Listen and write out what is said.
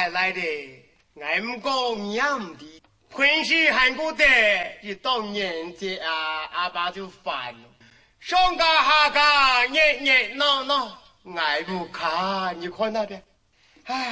来的，俺唔讲样的，平时喊过的，一到年节啊，阿爸就烦了，上家下家热热闹闹，俺不看，你看那边。